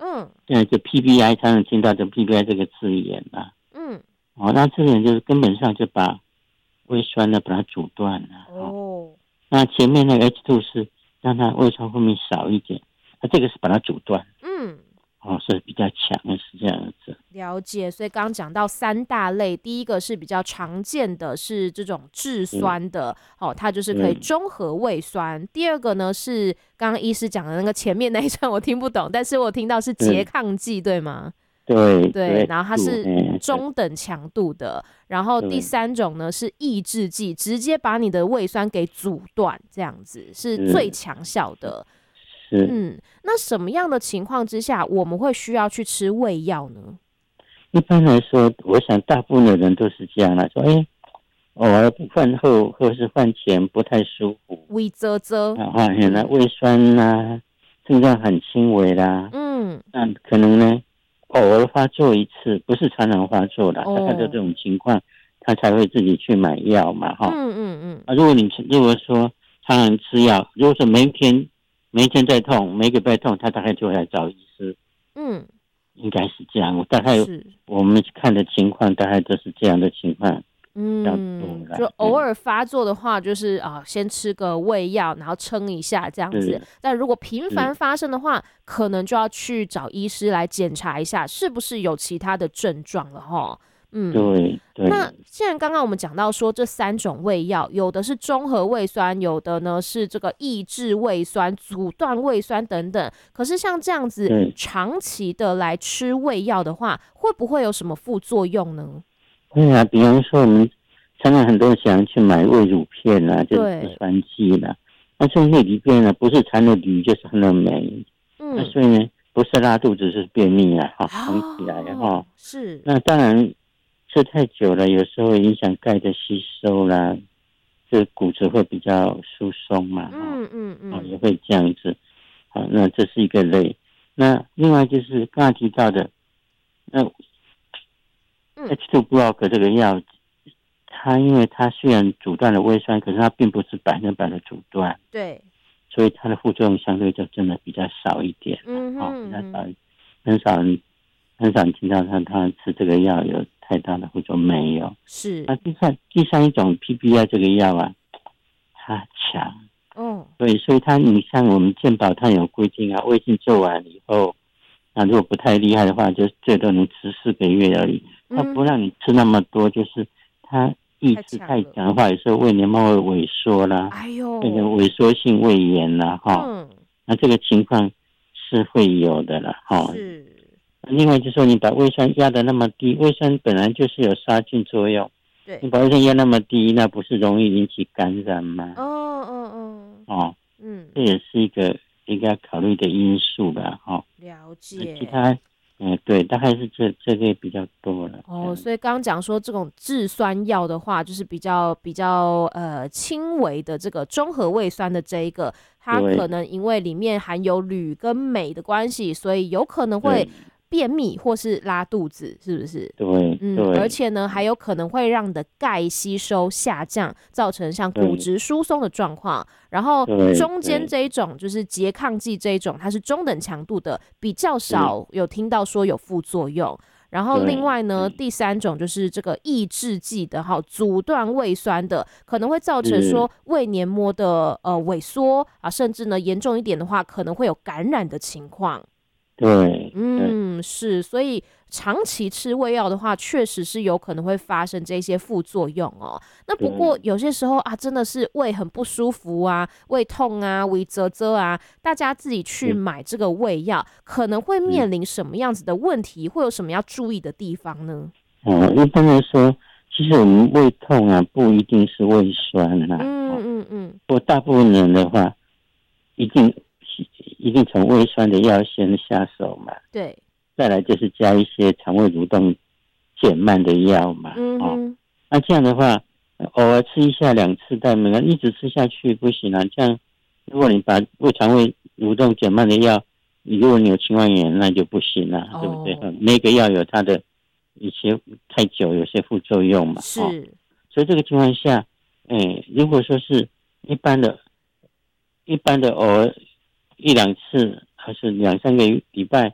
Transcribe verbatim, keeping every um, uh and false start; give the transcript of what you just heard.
嗯， 现在就 P P I 常常听到的 P P I 这个字眼啊， 嗯， 哦，那这个人就是根本上就把胃酸呢把它阻断了，哦， 哦， 那前面那个 H 二 是让它胃酸分泌少一点，那这个是把它阻断， 嗯。 哦，是比较强的，是这样子。 了解，所以刚刚讲到三大类，第一个是比较常见的是这种制酸的，哦，它就是可以对中和胃酸。第二个呢是刚刚医师讲的那个前面那一串我听不懂，但是我听到是拮对抗剂，对吗？ 对对， 对， 然后它度， 是哎，对中等强度的，然后第对， 三种呢是抑制剂，直接把你的胃酸给阻断，这样子是最是强效的。 是。 嗯，那什么样的情况之下我们会需要去吃胃药呢？ 一般来说，我想大部分的人都是这样啦，说，哎，偶尔饭后或是饭前不太舒服， 胃啧啧， 啊，原来嗯胃酸啦、症状很轻微啦， 嗯， 那可能呢，偶尔发作一次，不是常常发作啦，大概就这哦， 种情况，他才会自己去买药嘛，哈。 嗯嗯嗯， 啊，如果你如果说常常吃药，如果说每一天每一天在痛，每个月痛，他大概就会来找医师， 嗯， 应该是这样。我大概是。 我们看的情况，大概都是这样的情况比较多嗯， 啦。 就偶嗯， 尔发作的话，就是啊，先吃个胃药，然后撑一下这样子。 是但如果频是， 繁发生的话，可能就要去找医师来检查一下，是不是有其他的症状了哈。嗯， 对那对既然刚刚我们讲到说这三种胃药，有的是中和胃酸，有的呢是这个抑制胃酸、阻断胃酸等等。可是像这样子对， 长期的来吃胃药的话，会不会有什么副作用呢？ 对啊。比方说，我们常常很多人想要去买胃乳片啊，就是制对， 酸剂啦。那这些里边呢，不是含了铝就是含了镁，那嗯。 所以呢，不是拉肚子是便秘啊，哈，长起来哦， 哈。 是， 那当然吃太久了，有时候会影响钙的吸收啦，这骨质会比较疏松嘛，哈， 嗯嗯哦，也嗯会这样子。好，那这是一个类。那另外就是刚才提到的，那嗯， H 二 block 这个药，它因为它虽然阻断了胃酸，可是它并不是百分百的阻断， 对， 所以它的副作用相对就真的比较少一点了， 嗯哦，比哼嗯哼， 较少，很少人很少人听到他他吃这个药有太大的副作用，没有。 是， 那第三第三一种 P P I 这个药啊，它强， 哦， 对，所以它你像我们健保它有规定啊，胃镜做完以后，那如果不太厉害的话，就最多能吃四个月而已。它不嗯， 让你吃那么多，就是它抑太制强了， 太强的话，有时候胃黏膜会萎缩啦， 哎变成呦， 萎缩性胃炎啦，哈， 嗯， 那这个情况是会有的啦，哈。 是， 另外就是说，你把胃酸压得那么低，胃酸本来就是有杀菌作用，你对， 把胃酸压那么低，那不是容易引起感染吗？ 哦哦哦， 哦， 嗯， 这也是一个应该考虑的因素吧，哈、哦。 了那其解。 他，嗯，对，大概是这这类比较多了，这哦， 样。 所以刚刚讲说这种制酸药的话，就是比较比较呃轻微的这个中和胃酸的这一个，它可对能因为里面含有铝跟镁的关系，所以有可能会对便秘或是拉肚子，是不是？ 对嗯，而对且呢，还有可能会让你的钙吸收下降，造成像骨对质疏松的状况。然后对中间对， 这一种就是拮抗剂这一种，它是中等强度的，比较是， 少有听到说有副作用。然后另对外呢， 对第三种就是这个抑制剂的哈，阻断胃酸的，可能会造成是， 说胃黏膜的呃萎缩啊，甚至呢严重一点的话，可能会有感染的情况。 对对嗯，是，所以长期吃胃药的话，确实是有可能会发生这些副作用哦。那不过对， 有些时候啊，真的是胃很不舒服啊，胃痛啊，胃啧啧啊，大家自己去是买这个胃药，可能会是。 面临什么样子的问题？会有什么要注意的地方呢？ 哦，一般来说，其实我们胃痛啊，不一定是胃酸啦，哦， 嗯嗯嗯， 不过大部分人的话，一定一定从胃酸的药先下手嘛， 对， 再来就是加一些肠胃蠕动减慢的药嘛，哦， 嗯哼， 那这样的话，偶尔吃一下两次，但没有一直吃下去不行啊。这样，如果你把胃肠胃蠕动减慢的药，你如果你有青光眼，那就不行了，对不对？ 哦， 每个药有它的一些太久有些副作用嘛，哦， 是， 所以这个情况下，哎，如果说是一般的、一般的偶尔一两次，还是两三个礼拜